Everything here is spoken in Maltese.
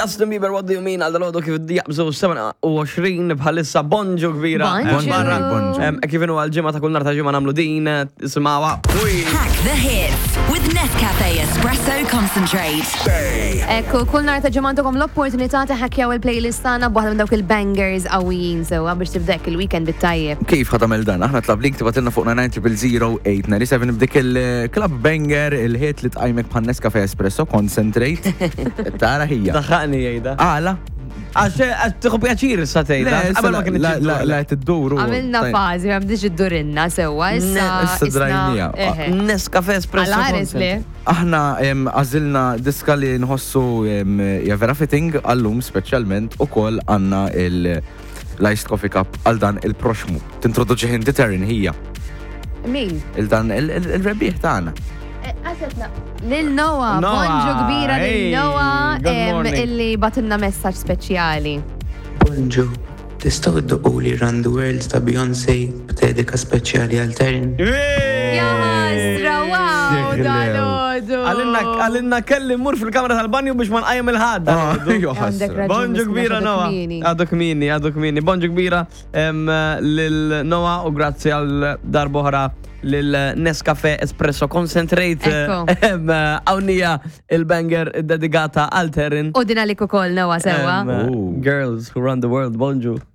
Justin Bieber, what do you mean? Għal-dalodu kif d-jaqbżu 27 bħalissa bonġu kbira. Kif inu għal-ġimma ta' kull nar ta' ġimma namlu din, ismawa. Hack the hits with Nescafe Espresso Concentrate. Ekku, kull nar ta' ġimma għandkom l-opportunità ta' hackjaw il-playlist tagħna b'waħda minn dawk il-bangers qawwijin sewwa biex tibdek il-weekend bit-tajjeb. Kif ħadamel dan? Aħna tlab-link tibatilna fuqna 9000897 b'dik il-club banger il-hit li tqajmek bħal Nescafe Espresso Concentrate. Tara hija. Daħħaqni jgħida. Għala. Għax tiħu pjaċir s-satejda. La t-duru. Għamilna fazi, għamdix id-durinna sewa. Issa drajnija. Nescafe Espresso Concentrate. Aħna għazilna diska li nħossu javera fitting għallum specialment u koll għanna il-Iced Coffee Cup għal dan il-proxmu. Tintroduċi hindi Terrin hija. Min? Il-dan il-rebbieħ taħna. Għasetna. Lil-Noa, bonġu kbira lil-Noa illi batinna messaġġ speċjali. Bonġu, tistaw id-duqu li Run the World ta' Beyoncé b'tedika speċjali għal Terrin. Jasra, wow, dalodu. Għalinna kelli mur fil-kamera tal-banju biex man qajem il-ħadda. Bonġu kbira Noa. Għaduk mini. Bonġu kbira lil-Noa u grazzi għal darbohra lil-Nescafe Espresso Concentrate. Għawnija il-banger dedikata għal Terrin. U din għalik ukoll Noa sewa. Girls who run the world, bonġu.